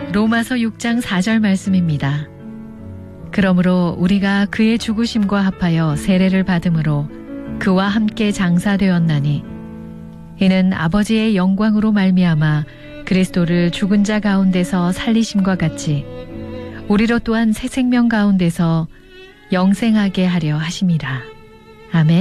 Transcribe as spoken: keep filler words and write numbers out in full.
로마서 육 장 사 절 말씀입니다. 그러므로 우리가 그의 죽으심과 합하여 세례를 받음으로 그와 함께 장사되었나니 이는 아버지의 영광으로 말미암아 그리스도를 죽은 자 가운데서 살리심과 같이 우리로 또한 새 생명 가운데서 영생하게 하려 하심이라. 아멘.